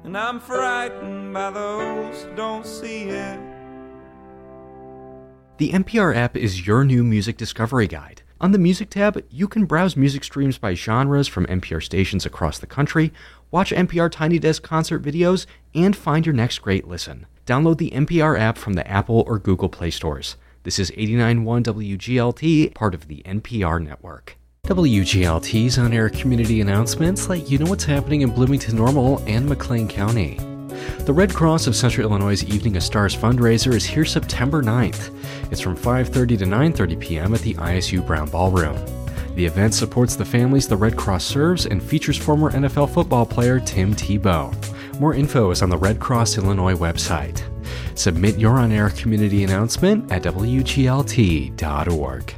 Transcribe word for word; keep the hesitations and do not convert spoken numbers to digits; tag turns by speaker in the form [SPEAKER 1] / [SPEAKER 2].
[SPEAKER 1] and I'm frightened by those who don't see it.
[SPEAKER 2] The N P R app is your new music discovery guide. On the Music tab, you can browse music streams by genres from N P R stations across the country, watch N P R Tiny Desk concert videos, and find your next great listen. Download the N P R app from the Apple or Google Play stores. This is eighty-nine point one W G L T, part of the N P R network. W G L T's on-air community announcements let you know what's happening in Bloomington Normal and McLean County. The Red Cross of Central Illinois' Evening of Stars fundraiser is here September ninth. It's from five thirty to nine thirty p.m. at the I S U Brown Ballroom. The event supports the families the Red Cross serves and features former N F L football player Tim Tebow. More info is on the Red Cross Illinois website. Submit your on-air community announcement at W G L T dot org.